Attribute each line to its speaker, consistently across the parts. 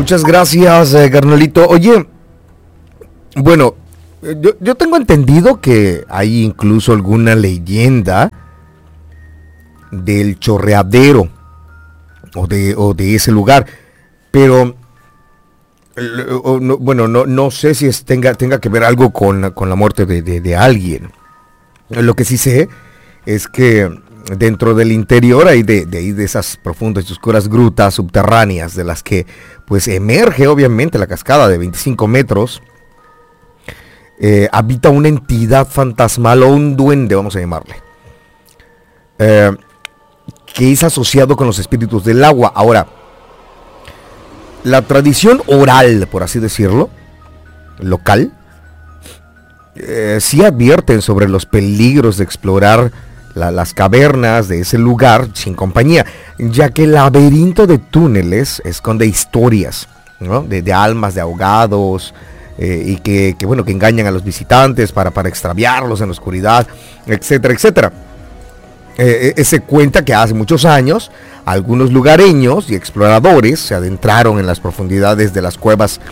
Speaker 1: Muchas gracias, carnalito. Oye, bueno, yo tengo entendido que hay incluso alguna leyenda del chorreadero o de ese lugar, pero no sé si tenga que ver algo con la muerte de alguien. Lo que sí sé es que dentro del interior hay de esas profundas y oscuras grutas subterráneas de las que pues emerge obviamente la cascada de 25 metros. Habita una entidad fantasmal o un duende, vamos a llamarle, que es asociado con los espíritus del agua. Ahora, la tradición oral, por así decirlo, local, sí advierten sobre los peligros de explorar las cavernas de ese lugar sin compañía, ya que el laberinto de túneles esconde historias, ¿no? de almas de ahogados, y que engañan a los visitantes para extraviarlos en la oscuridad, etcétera, etcétera. Se cuenta que hace muchos años algunos lugareños y exploradores se adentraron en las profundidades de las cuevas,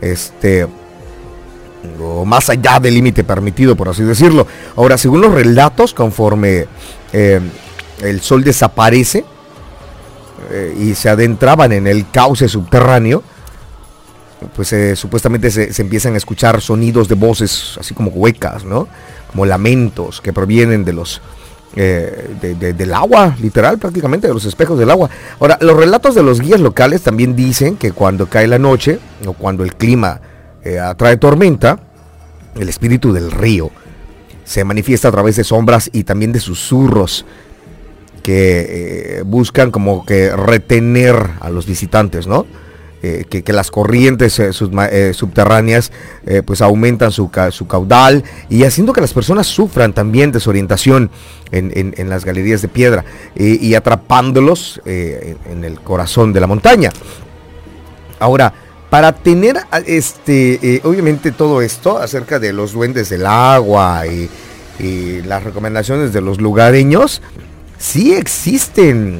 Speaker 1: o más allá del límite permitido, por así decirlo. Ahora, según los relatos, conforme el sol desaparece y se adentraban en el cauce subterráneo, pues supuestamente se empiezan a escuchar sonidos de voces así como huecas, ¿no? Como lamentos que provienen de los del agua, literal, prácticamente de los espejos del agua. Ahora, los relatos de los guías locales también dicen que cuando cae la noche o cuando el clima atrae tormenta, el espíritu del río se manifiesta a través de sombras y también de susurros que buscan como que retener a los visitantes, ¿no? Que las corrientes subterráneas pues aumentan su caudal y haciendo que las personas sufran también desorientación en las galerías de piedra y atrapándolos en el corazón de la montaña. Ahora, para tener obviamente todo esto acerca de los duendes del agua y las recomendaciones de los lugareños, sí existen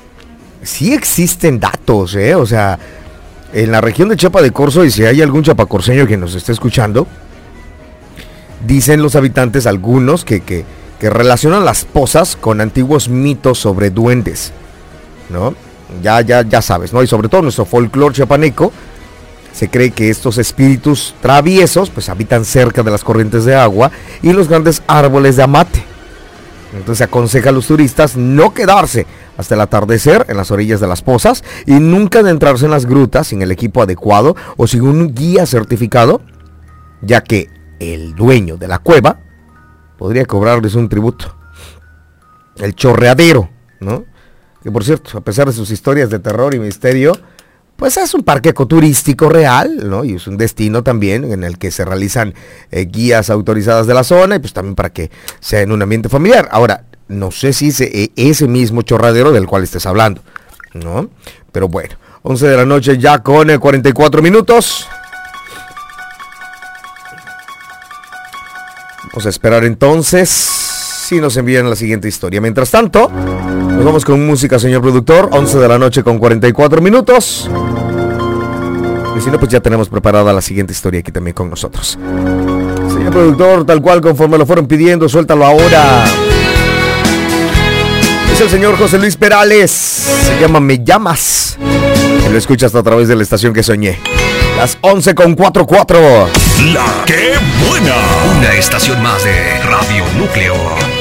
Speaker 1: datos, o sea, en la región de Chiapa de Corzo, y si hay algún chapacorceño que nos esté escuchando, dicen los habitantes algunos que relacionan las pozas con antiguos mitos sobre duendes, ¿no? Ya sabes, ¿no? Y sobre todo nuestro folclore chiapaneco, se cree que estos espíritus traviesos pues habitan cerca de las corrientes de agua y los grandes árboles de amate. Entonces aconseja a los turistas no quedarse hasta el atardecer en las orillas de las pozas y nunca adentrarse en las grutas sin el equipo adecuado o sin un guía certificado, ya que el dueño de la cueva podría cobrarles un tributo. El chorreadero, ¿no? Que por cierto, a pesar de sus historias de terror y misterio, pues es un parque ecoturístico real, ¿no? Y es un destino también en el que se realizan guías autorizadas de la zona y pues también para que sea en un ambiente familiar. Ahora, no sé si ese mismo chorradero del cual estés hablando, ¿no? Pero bueno, 11 de la noche ya con 44 minutos. Vamos a esperar entonces si nos envían la siguiente historia. Mientras tanto, nos vamos con música, señor productor. 11 de la noche con 44 minutos. Y si no, pues ya tenemos preparada la siguiente historia aquí también con nosotros. Señor productor, tal cual conforme lo fueron pidiendo, suéltalo ahora. Es el señor José Luis Perales. Se llama Me Llamas. Y lo escuchas a través de la estación que soñé. Las 11 con 44.
Speaker 2: La que buena. Una estación más de Radio Núcleo.